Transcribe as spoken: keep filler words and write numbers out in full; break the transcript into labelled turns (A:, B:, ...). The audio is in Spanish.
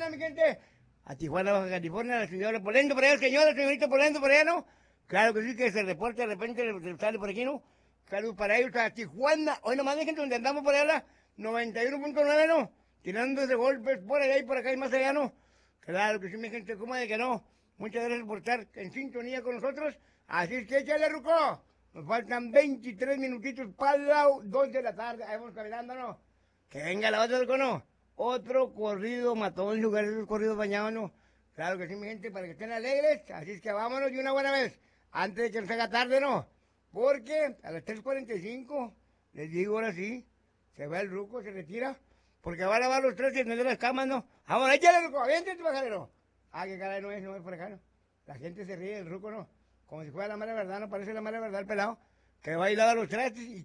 A: Tijuana, mi gente. A Tijuana, Baja California, la señora Polendo por allá, el señor, la señorita Polendo por allá, ¿no? Claro que sí, que se reporta de repente, le sale por aquí, ¿no? Saludos para ellos, a Tijuana. Hoy nomás dejen donde andamos por allá, la noventa y uno punto nueve, ¿no? Tirándose golpes por allá y por acá y más allá, ¿no? Claro que sí, mi gente, ¿cómo de que no? Muchas gracias por estar en sintonía con nosotros. Así es que échale, Ruco. Nos faltan veintitrés minutitos para las dos de la tarde. Ahí vamos caminando, ¿no? Que venga la otra, Ruco, ¿no? Otro corrido matón, lugares de corridos bañados, ¿no? Claro que sí, mi gente, para que estén alegres. Así es que vámonos de una buena vez. Antes de que nos haga tarde, ¿no? Porque a las tres cuarenta y cinco, les digo ahora sí, se va el Ruco, se retira. Porque va a lavar los tres y tender las camas, ¿no? Vamos, échale, Ruco, aviéntate, pajarero. Ah, que caray, no es, no es por acá, ¿no? La gente se ríe del Ruco, ¿no? Como si fuera la mala verdad, no parece la mala verdad el pelado. Que va a ir a lavar los trastes y